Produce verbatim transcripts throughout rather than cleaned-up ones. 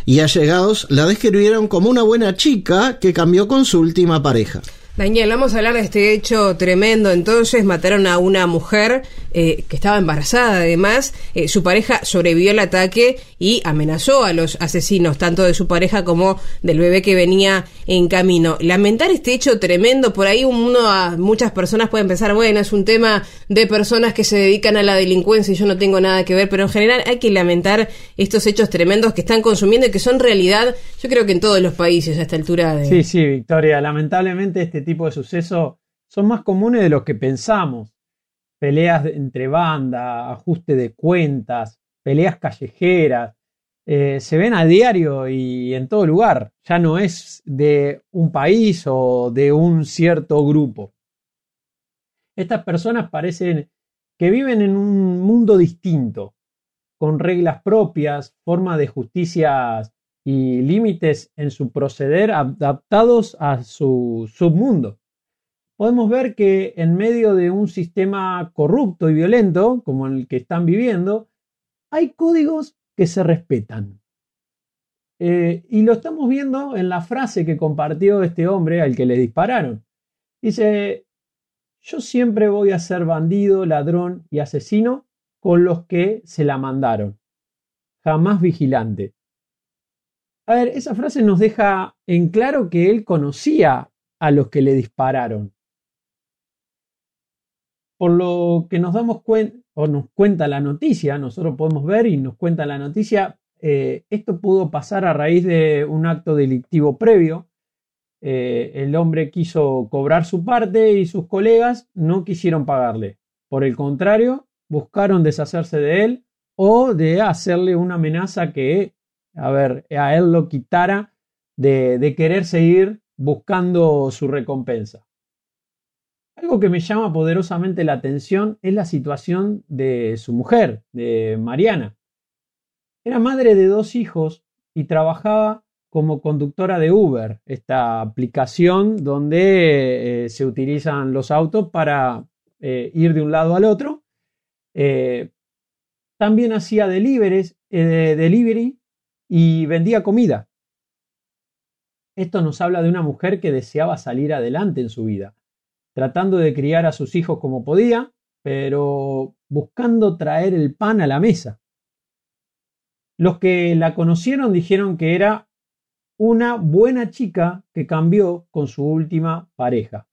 y allegados la describieron como una buena chica que cambió con su última pareja. Daniel, vamos a hablar de este hecho tremendo. Entonces, mataron a una mujer eh, que estaba embarazada, además. Eh, su pareja sobrevivió al ataque y amenazó a los asesinos, tanto de su pareja como del bebé que venía en camino. Lamentar este hecho tremendo, por ahí uno, a muchas personas pueden pensar, bueno, es un tema de personas que se dedican a la delincuencia y yo no tengo nada que ver, pero en general hay que lamentar estos hechos tremendos que están consumiendo y que son realidad, yo creo que en todos los países a esta altura de... Sí, sí, Victoria, lamentablemente este tipo de sucesos son más comunes de lo que pensamos. Peleas entre bandas, ajuste de cuentas, peleas callejeras, eh, se ven a diario y en todo lugar. Ya no es de un país o de un cierto grupo. Estas personas parecen que viven en un mundo distinto, con reglas propias, formas de justicia y límites en su proceder adaptados a su submundo. Podemos ver que en medio de un sistema corrupto y violento, como el que están viviendo, hay códigos que se respetan. Eh, y lo estamos viendo en la frase que compartió este hombre al que le dispararon. Dice, yo siempre voy a ser bandido, ladrón y asesino con los que se la mandaron. Jamás vigilante. A ver, esa frase nos deja en claro que él conocía a los que le dispararon. Por lo que nos damos cuenta, o nos cuenta la noticia, nosotros podemos ver y nos cuenta la noticia, eh, esto pudo pasar a raíz de un acto delictivo previo. Eh, el hombre quiso cobrar su parte y sus colegas no quisieron pagarle. Por el contrario, buscaron deshacerse de él o de hacerle una amenaza que a ver, a él lo quitara de, de querer seguir buscando su recompensa. Algo que me llama poderosamente la atención es la situación de su mujer, de Mariana. Era madre de dos hijos y trabajaba como conductora de Uber, esta aplicación donde eh, se utilizan los autos para eh, ir de un lado al otro. Eh, también hacía deliveries, eh, delivery y vendía comida. Esto nos habla de una mujer que deseaba salir adelante en su vida, tratando de criar a sus hijos como podía, pero buscando traer el pan a la mesa. Los que la conocieron dijeron que era una buena chica que cambió con su última pareja.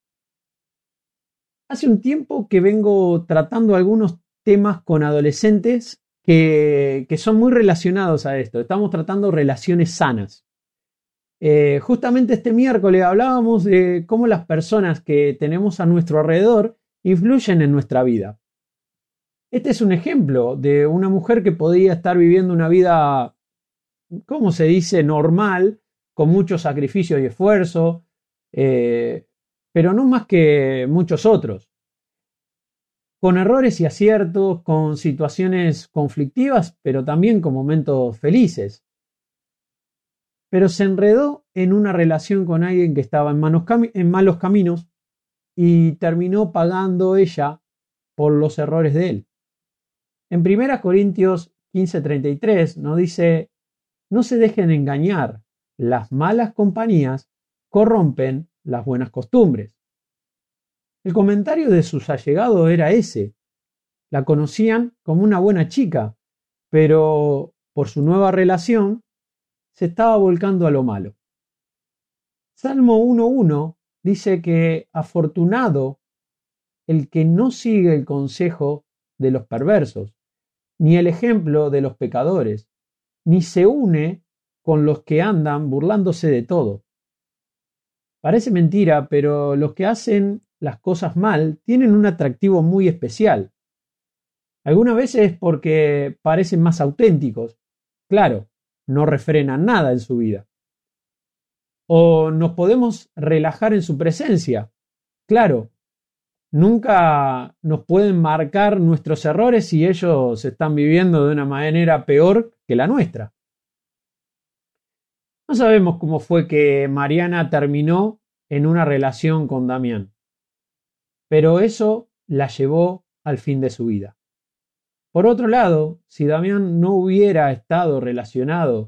Hace un tiempo que vengo tratando algunos temas con adolescentes Que, que son muy relacionados a esto. Estamos tratando relaciones sanas. Eh, justamente este miércoles hablábamos de cómo las personas que tenemos a nuestro alrededor influyen en nuestra vida. Este es un ejemplo de una mujer que podía estar viviendo una vida, ¿cómo se dice?, normal, con mucho sacrificio y esfuerzo, eh, pero no más que muchos otros. Con errores y aciertos, con situaciones conflictivas, pero también con momentos felices. Pero se enredó en una relación con alguien que estaba en, manos cami- en malos caminos y terminó pagando ella por los errores de él. En primera Corintios quince treinta y tres nos dice, no se dejen engañar, las malas compañías corrompen las buenas costumbres. El comentario de sus allegados era ese. La conocían como una buena chica, pero por su nueva relación se estaba volcando a lo malo. Salmo uno uno dice que afortunado el que no sigue el consejo de los perversos, ni el ejemplo de los pecadores, ni se une con los que andan burlándose de todo. Parece mentira, pero los que hacen las cosas mal tienen un atractivo muy especial. Algunas veces porque parecen más auténticos. Claro, no refrenan nada en su vida. O nos podemos relajar en su presencia. Claro, nunca nos pueden marcar nuestros errores si ellos están viviendo de una manera peor que la nuestra. No sabemos cómo fue que Mariana terminó en una relación con Damián, pero eso la llevó al fin de su vida. Por otro lado, si Damián no hubiera estado relacionado